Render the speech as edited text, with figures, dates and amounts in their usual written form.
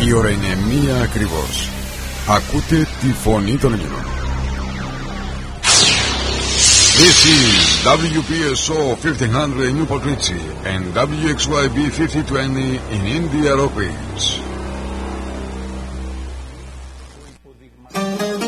Η ώρα είναι 1 ακριβώς. Ακούτε τη φωνή των Ελλήνων. This is WPSO 1500 in Newport Richie and WXYB 5020 in India Rock Ridge.